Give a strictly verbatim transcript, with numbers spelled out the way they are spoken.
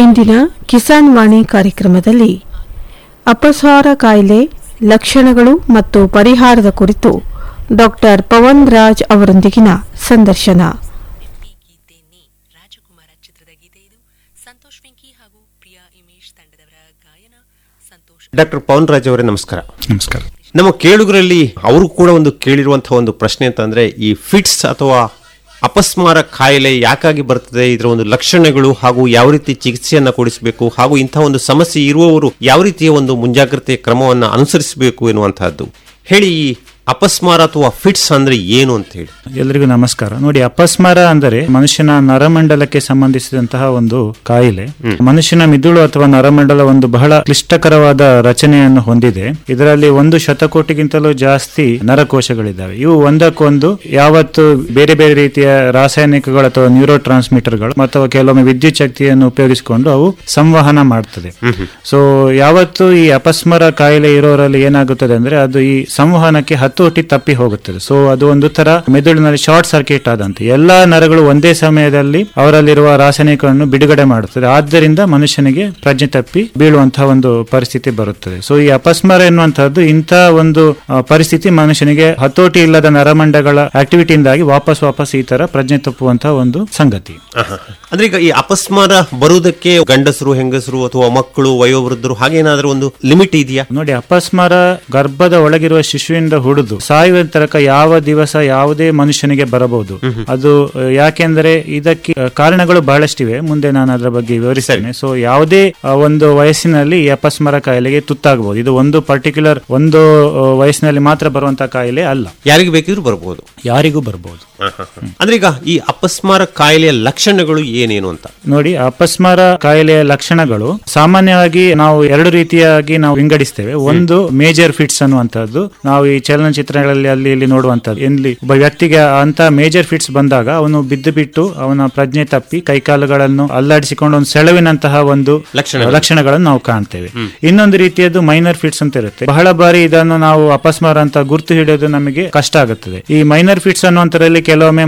ಇಂದಿನ ಕಿಸಾನ್ ವಾಣಿ ಕಾರ್ಯಕ್ರಮದಲ್ಲಿ ಅಪಸ್ಮಾರ ಕಾಯಿಲೆ ಲಕ್ಷಣಗಳು ಮತ್ತು ಪರಿಹಾರದ ಕುರಿತು ಡಾಕ್ಟರ್ ಪವನ್ ರಾಜ್ ಅವರೊಂದಿಗಿನ ಸಂದರ್ಶನ. ಡಾಕ್ಟರ್ ಪವನ್ ರಾಜ್ ಅವರೇ, ನಮಸ್ಕಾರ. ನಮಸ್ಕಾರ. ನಮ್ಮ ಕೇಳುಗರಲ್ಲಿ ಅವರು ಕೂಡ ಒಂದು ಕೇಳಿರುವಂತಹ ಒಂದು ಪ್ರಶ್ನೆ ಅಂತಂದ್ರೆ, ಈ ಫಿಟ್ಸ್ ಅಥವಾ ಅಪಸ್ಮಾರ ಕಾಯಿಲೆ ಯಾಕಾಗಿ ಬರ್ತದೆ, ಇದರ ಒಂದು ಲಕ್ಷಣಗಳು ಹಾಗೂ ಯಾವ ರೀತಿ ಚಿಕಿತ್ಸೆಯನ್ನ ಕೊಡಿಸಬೇಕು, ಹಾಗೂ ಇಂತಹ ಒಂದು ಸಮಸ್ಯೆ ಇರುವವರು ಯಾವ ರೀತಿಯ ಒಂದು ಮುಂಜಾಗ್ರತೆ ಕ್ರಮವನ್ನು ಅನುಸರಿಸಬೇಕು ಎನ್ನುವಂತಹದ್ದು ಹೇಳಿ. ಈ ಅಪಸ್ಮಾರ ಅಥವಾ ಫಿಟ್ಸ್ ಅಂದ್ರೆ ಏನು ಅಂತ ಹೇಳಿ. ಎಲ್ಲರಿಗೂ ನಮಸ್ಕಾರ. ನೋಡಿ, ಅಪಸ್ಮಾರ ಅಂದರೆ ಮನುಷ್ಯನ ನರಮಂಡಲಕ್ಕೆ ಸಂಬಂಧಿಸಿದಂತಹ ಒಂದು ಕಾಯಿಲೆ. ಮನುಷ್ಯನ ಮಿದುಳು ಅಥವಾ ನರಮಂಡಲ ಒಂದು ಬಹಳ ಕ್ಲಿಷ್ಟಕರವಾದ ರಚನೆಯನ್ನು ಹೊಂದಿದೆ. ಇದರಲ್ಲಿ ಒಂದು ಶತಕೋಟಿಗಿಂತಲೂ ಜಾಸ್ತಿ ನರಕೋಶಗಳಿದ್ದಾವೆ. ಇವು ಒಂದಕ್ಕೊಂದು ಯಾವತ್ತು ಬೇರೆ ಬೇರೆ ರೀತಿಯ ರಾಸಾಯನಿಕಗಳು ಅಥವಾ ನ್ಯೂರೋ ಟ್ರಾನ್ಸ್ಮಿಟರ್ಗಳು ಅಥವಾ ಕೆಲವೊಮ್ಮೆ ವಿದ್ಯುತ್ ಶಕ್ತಿಯನ್ನು ಉಪಯೋಗಿಸಿಕೊಂಡು ಅವು ಸಂವಹನ ಮಾಡ್ತದೆ. ಸೊ ಯಾವತ್ತು ಈ ಅಪಸ್ಮಾರ ಕಾಯಿಲೆ ಇರೋರಲ್ಲಿ ಏನಾಗುತ್ತದೆ ಅಂದ್ರೆ, ಅದು ಈ ಸಂವಹನಕ್ಕೆ ಹತೋಟಿ ತಪ್ಪಿ ಹೋಗುತ್ತದೆ. ಸೊ ಅದು ಒಂದು ತರ ಮೆದುಳಿನಲ್ಲಿ ಶಾರ್ಟ್ ಸರ್ಕ್ಯೂಟ್ ಆದಂತೆ ಎಲ್ಲಾ ನರಗಳು ಒಂದೇ ಸಮಯದಲ್ಲಿ ಅವರಲ್ಲಿರುವ ರಾಸಾಯನಿಕವನ್ನು ಬಿಡುಗಡೆ ಮಾಡುತ್ತದೆ. ಆದ್ದರಿಂದ ಮನುಷ್ಯನಿಗೆ ಪ್ರಜ್ಞೆ ತಪ್ಪಿ ಬೀಳುವಂತಹ ಒಂದು ಪರಿಸ್ಥಿತಿ ಬರುತ್ತದೆ. ಸೊ ಈ ಅಪಸ್ಮಾರ ಎನ್ನುವಂತಹದ್ದು ಇಂತಹ ಒಂದು ಪರಿಸ್ಥಿತಿ ಮನುಷ್ಯನಿಗೆ ಹತೋಟಿ ಇಲ್ಲದ ನರಮಂಡಗಳ ಆಕ್ಟಿವಿಟಿಯಿಂದಾಗಿ ವಾಪಸ್ ವಾಪಸ್ ಈ ತರ ಪ್ರಜ್ಞೆ ತಪ್ಪುವಂತಹ ಒಂದು ಸಂಗತಿ. ಅಂದ್ರೆ ಈಗ ಈ ಅಪಸ್ಮಾರ ಬರುವುದಕ್ಕೆ ಗಂಡಸರು, ಹೆಂಗಸರು ಅಥವಾ ಮಕ್ಕಳು, ವಯೋವೃದ್ಧರು ಹಾಗೇನಾದ್ರೂ ಒಂದು ಲಿಮಿಟ್ ಇದೆಯಾ? ನೋಡಿ, ಅಪಸ್ಮಾರ ಗರ್ಭದ ಒಳಗಿರುವ ಶಿಶುವಿಂದ ಹುಡಿದು ಸಾಯುವ ತನಕ ಯಾವ ದಿವಸ ಯಾವುದೇ ಮನುಷ್ಯನಿಗೆ ಬರಬಹುದು. ಅದು ಯಾಕೆಂದ್ರೆ ಇದಕ್ಕೆ ಕಾರಣಗಳು ಬಹಳಷ್ಟಿವೆ, ಮುಂದೆ ನಾನು ಅದರ ಬಗ್ಗೆ ವಿವರಿಸ್ತೇನೆ. ಸೊ ಯಾವುದೇ ಒಂದು ವಯಸ್ಸಿನಲ್ಲಿ ಈ ಅಪಸ್ಮಾರ ಕಾಯಿಲೆಗೆ ತುತ್ತಾಗಬಹುದು. ಇದು ಒಂದು ಪರ್ಟಿಕ್ಯುಲರ್ ಒಂದು ವಯಸ್ಸಿನಲ್ಲಿ ಮಾತ್ರ ಬರುವಂತಹ ಕಾಯಿಲೆ ಅಲ್ಲ, ಯಾರಿಗೂ ಬೇಕಿದ್ರು ಬರಬಹುದು, ಯಾರಿಗೂ ಬರಬಹುದು. ಅಂದ್ರೆ ಈಗ ಈ ಅಪಸ್ಮಾರ ಕಾಯಿಲೆಯ ಲಕ್ಷಣಗಳು ಏನೇನು ಅಂತ ನೋಡಿ. ಅಪಸ್ಮಾರ ಕಾಯಿಲೆಯ ಲಕ್ಷಣಗಳು ಸಾಮಾನ್ಯವಾಗಿ ನಾವು ಎರಡು ರೀತಿಯಾಗಿ ನಾವು ವಿಂಗಡಿಸ್ತೇವೆ. ಒಂದು ಮೇಜರ್ ಫಿಟ್ಸ್ ಅನ್ನುವಂಥದ್ದು, ನಾವು ಈ ಚಲನಚಿತ್ರಗಳಲ್ಲಿ ಅಲ್ಲಿ ಇಲ್ಲಿ ನೋಡುವಂತದ್ದು. ಎಲ್ಲಿ ಒಬ್ಬ ವ್ಯಕ್ತಿಗೆ ಅಂತ ಮೇಜರ್ ಫಿಟ್ಸ್ ಬಂದಾಗ ಅವನು ಬಿದ್ದು ಬಿಟ್ಟು ಅವನ ಪ್ರಜ್ಞೆ ತಪ್ಪಿ ಕೈಕಾಲುಗಳನ್ನು ಅಲ್ಲಾಡಿಸಿಕೊಂಡು ಒಂದು ಸೆಳವಿನಂತಹ ಒಂದು ಲಕ್ಷಣಗಳನ್ನು ನಾವು ಕಾಣ್ತೇವೆ. ಇನ್ನೊಂದು ರೀತಿಯದ್ದು ಮೈನರ್ ಫಿಟ್ಸ್ ಅಂತ ಇರುತ್ತೆ. ಬಹಳ ಬಾರಿ ಇದನ್ನು ನಾವು ಅಪಸ್ಮಾರ ಅಂತ ಗುರುತು ಹಿಡಿಯೋದು ನಮಗೆ ಕಷ್ಟ ಆಗುತ್ತದೆ. ಈ ಮೈನರ್ ಫಿಟ್ಸ್ ಅನ್ನುವಂತರಲ್ಲಿ ಕೆಲವೊಮ್ಮೆ